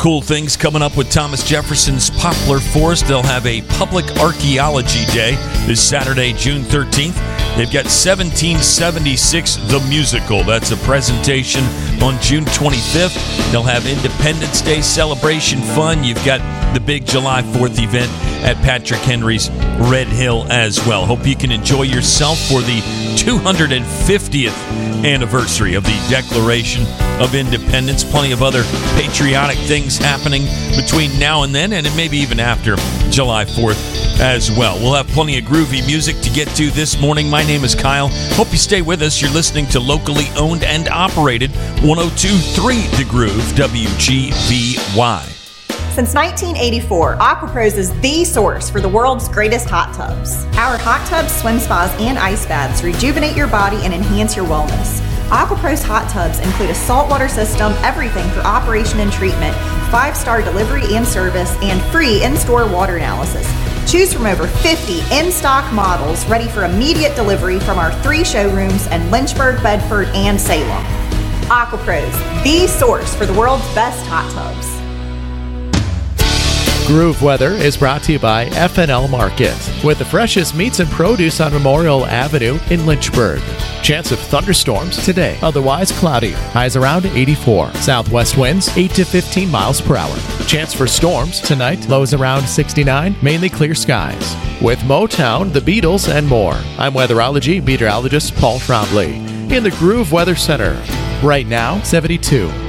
cool things coming up with Thomas Jefferson's Poplar Forest. They'll have a public archaeology day this Saturday, June 13th. They've got 1776 The Musical. That's a presentation on June 25th. They'll have Independence Day celebration fun. You've got the big July 4th event at Patrick Henry's Red Hill as well. Hope you can enjoy yourself for the 250th anniversary of the Declaration of Independence. Plenty of other patriotic things happening between now and then, and maybe even after July 4th as well. We'll have plenty of groovy music to get to this morning. My name is Kyle. Hope you stay with us. You're listening to locally owned and operated 102.3 The Groove, WGVY. Since 1984, AquaPros is the source for the world's greatest hot tubs. Our hot tubs, swim spas, and ice baths rejuvenate your body and enhance your wellness. AquaPros hot tubs include a saltwater system, everything for operation and treatment, 5-star delivery and service, and free in-store water analysis. Choose from over 50 in-stock models ready for immediate delivery from our 3 showrooms in Lynchburg, Bedford, and Salem. AquaPros, the source for the world's best hot tubs. Groove Weather is brought to you by FNL Market, with the freshest meats and produce on Memorial Avenue in Lynchburg. Chance of thunderstorms today, otherwise cloudy. Highs around 84. Southwest winds 8 to 15 miles per hour. Chance for storms tonight, lows around 69, mainly clear skies. With Motown, the Beatles, and more. I'm weatherology meteorologist Paul Trombley in the Groove Weather Center. Right now, 72.